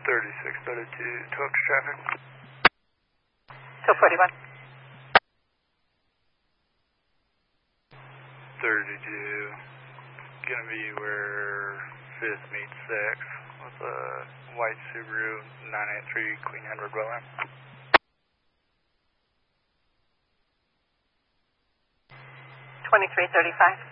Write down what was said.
3632, Twix traffic. 241. 32. Gonna be where 5th meets 6th with a white Subaru 983 Queen Edward Bowen. 2335.